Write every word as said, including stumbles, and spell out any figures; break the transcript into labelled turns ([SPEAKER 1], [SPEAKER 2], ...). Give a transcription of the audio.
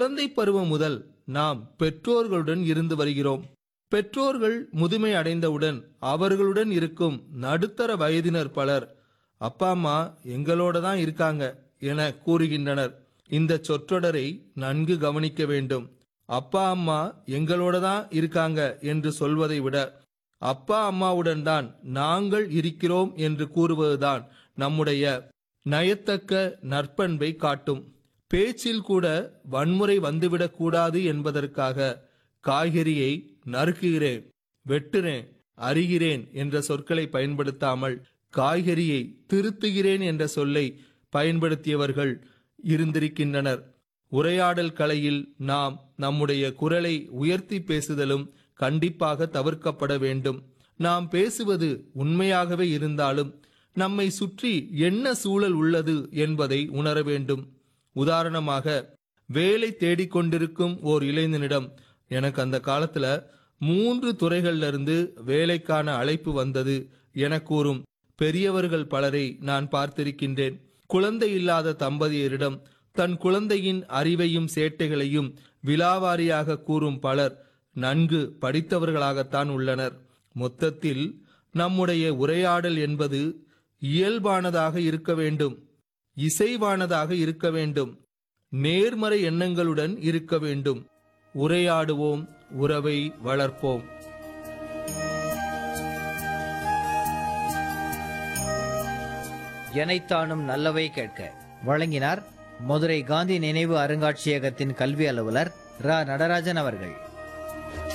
[SPEAKER 1] குழந்தை பருவம் முதல் நாம் பெற்றோர்களுடன் இருந்து வருகிறோம். பெற்றோர்கள் முதுமை அடைந்தவுடன் அவர்களுடன் இருக்கும் நடுத்தர வயதினர் பலர் அப்பா அம்மா எங்களோட தான் இருக்காங்க என கூறுகின்றனர். இந்த சொற்றொடரை நன்கு கவனிக்க வேண்டும். அப்பா அம்மா எங்களோட தான் இருக்காங்க என்று சொல்வதை விட அப்பா அம்மாவுடன் தான் நாங்கள் இருக்கிறோம் என்று கூறுவதுதான் நம்முடைய நயத்தக்க நற்பண்பை காட்டும். பேச்சில் கூட வன்முறை வந்துவிடக் கூடாது என்பதற்காக காய்கறியை நறுக்குகிறேன், வெட்டுறேன், அறிகிறேன் என்ற சொற்களை பயன்படுத்தாமல் காய்கறியை திருத்துகிறேன் என்ற சொல்லை பயன்படுத்தியவர்கள் இருந்திருக்கின்றனர். உரையாடல் கலையில் நாம் நம்முடைய குரலை உயர்த்தி பேசுதலும் கண்டிப்பாக தவிர்க்கப்பட வேண்டும். நாம் பேசுவது உண்மையாகவே இருந்தாலும் நம்மை சுற்றி என்ன சூழல் உள்ளது என்பதை உணர வேண்டும். உதாரணமாக, வேலை தேடிக்கொண்டிருக்கும் ஓர் இளைஞனிடம் எனக்கு அந்த காலத்துல மூன்று துறைகள்ல இருந்து வேலைக்கான அழைப்பு வந்தது என கூறும் பெரியவர்கள் பலரை நான் பார்த்திருக்கின்றேன். குழந்தை இல்லாத தம்பதியரிடம் தன் குழந்தையின் அறிவையும் சேட்டைகளையும் விலாவாரியாக கூறும் பலர் நன்கு படித்தவர்களாகத்தான் உள்ளனர். மொத்தத்தில் நம்முடைய உரையாடல் என்பது இயல்பானதாக இருக்க வேண்டும், இசைவானதாக இருக்க வேண்டும், நேர்மறை எண்ணங்களுடன் இருக்க வேண்டும். உரையாடுவோம், உறவை வளர்ப்போம்.
[SPEAKER 2] எனைத்தானும் நல்லவை கேட்க வழங்கினார் மதுரை காந்தி நினைவு அருங்காட்சியகத்தின் கல்வி அலுவலர் ரா நடராஜன் அவர்கள்.